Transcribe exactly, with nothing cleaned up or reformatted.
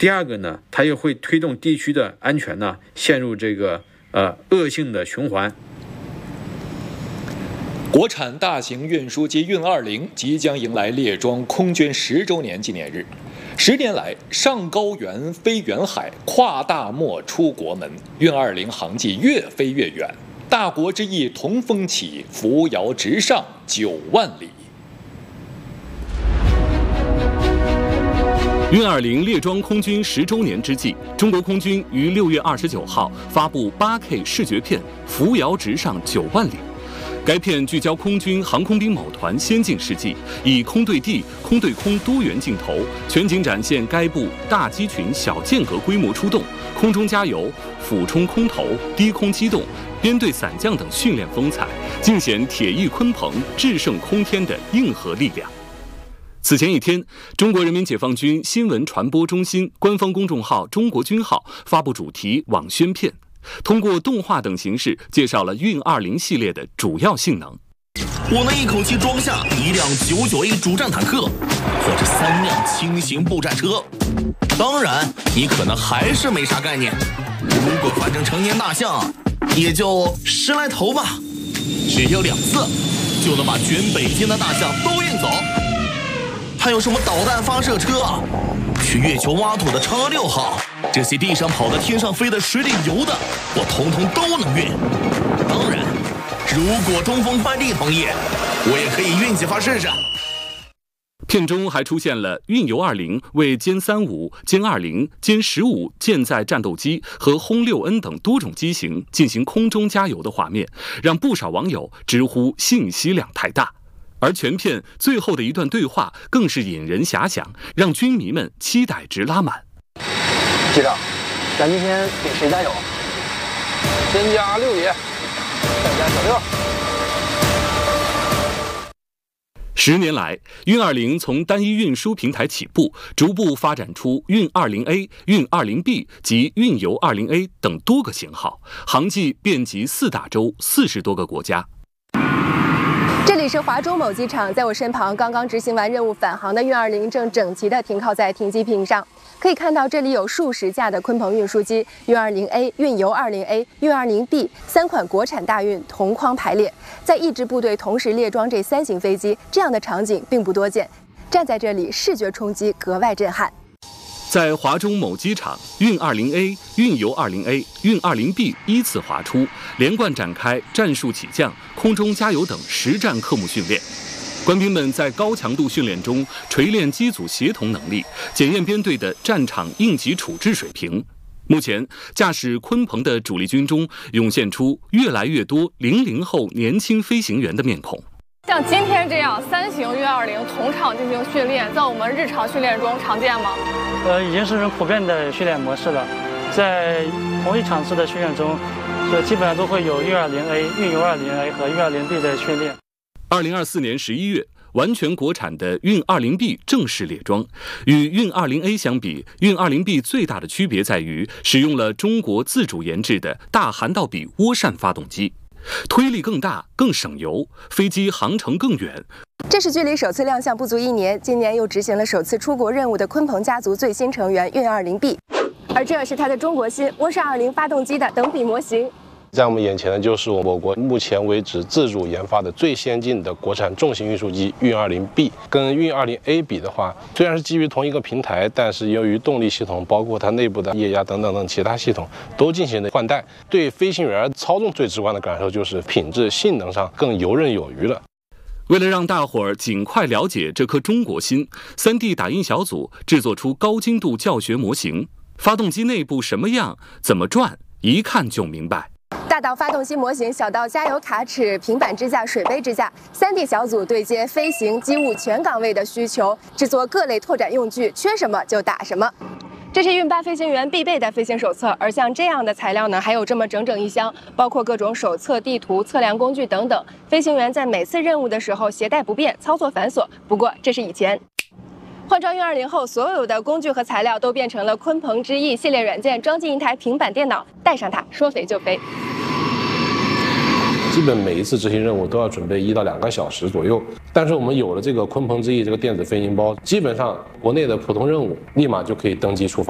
第二个呢，它又会推动地区的安全呢陷入这个呃恶性的循环。 国产大型运输机运二零即将迎来列装空军十周年纪念日。十年来，上高原、飞远海，跨大漠出国门，运二零航迹越飞越远。大国之翼同风起，扶摇直上九万里。 运二零列装空军十周年之际，中国空军于六月二十九号发布 八 K 视觉片《扶摇直上九万里》。该片聚焦空军航空兵某团先进事迹，以空对地、空对空多元镜头，全景展现该部大机群小间隔规模出动、空中加油、俯冲空投、低空机动、编队伞降等训练风采，尽显铁翼鲲鹏制胜空天的硬核力量。此前一天，中国人民解放军新闻传播中心官方公众号“中国军号”发布主题网宣片，通过动画等形式介绍了运二零系列的主要性能。 我能一口气装下一辆九九 A 主战坦克，或者三辆轻型步战车。当然，你可能还是没啥概念。如果换成成年大象，也就十来头吧，只有两次就能把全北京的大象都运走。还有什么导弹发射车，去月球挖土的嫦娥六号，这些地上跑的、天上飞的、水里游的，我统统都能运。当然，如果东风快递同意，我也可以运几发试试。 片中还出现了运油二零为歼三五、歼二零、歼十五舰载战斗机和轰六 N 等多种机型进行空中加油的画面，让不少网友直呼信息量太大。而全片最后的一段对话更是引人遐想，让军迷们期待值拉满。 机长，咱今天给谁加油？ 先加六爷， 再加小六。 十年来，运二零从单一运输平台起步，逐步发展出运二零 A、运二零 B 及运油二零 A 等多个型号，航迹遍及四大洲、四十多个国家。 这里是华中某机场，在我身旁刚刚执行完任务返航的运二零正整齐地停靠在停机坪上。可以看到，这里有数十架的鲲鹏运输机，运二零 A、运油二零 A、运二零 B 三款国产大运同框排列，在一支部队同时列装这三型飞机，这样的场景并不多见。站在这里，视觉冲击格外震撼。 在华中某机场，运二零 A、运油二零 A、运二零 B 依次划出，连贯展开战术起降、空中加油等实战科目训练。官兵们在高强度训练中锤炼机组协同能力，检验编队的战场应急处置水平。目前，驾驶鲲鹏的主力军中涌现出越来越多零零后年轻飞行员的面孔。 像今天这样三型运二零同场进行训练，在我们日常训练中常见吗？ 呃，已经是很普遍的训练模式了。在同一场次的训练中，就基本上都会有运二零 A、运油二零 A 和运二零 B 的训练。 二零二四年十一月，完全国产的运二零 B 正式列装。与运二零 A 相比，运二零 B 最大的区别在于使用了中国自主研制的大涵道比涡扇发动机。推力更大、更省油，飞机航程更远。 这是距离首次亮相不足一年，今年又执行了首次出国任务的鲲鹏家族最新成员运二零 B， 而这是它的中国新涡扇二零发动机的等比模型。 在我们眼前的就是我国目前为止自主研发的最先进的国产重型运输机运二零 B， 跟运二零 A 比的话，虽然是基于同一个平台，但是由于动力系统，包括它内部的液压等等等其他系统都进行了换代，对飞行员操纵最直观的感受就是品质性能上更游刃有余了。 为了让大伙儿尽快了解这颗中国心， 三 D 打印小组制作出高精度教学模型，发动机内部什么样、怎么转，一看就明白。 大到发动机模型，小到加油卡尺、平板支架、水杯支架， 三 D 小组对接飞行、机务全岗位的需求，制作各类拓展用具，缺什么就打什么。这是运八飞行员必备的飞行手册，而像这样的材料呢，还有这么整整一箱，包括各种手册、地图、测量工具等等。飞行员在每次任务的时候携带不便，操作繁琐。不过这是以前。换装运二零后，所有的工具和材料都变成了鲲鹏之翼系列软件，装进一台平板电脑，带上它，说飞就飞。 基本每一次执行任务都要准备一到两个小时左右，但是我们有了这个鲲鹏之翼这个电子飞行包，基本上国内的普通任务立马就可以登机出发。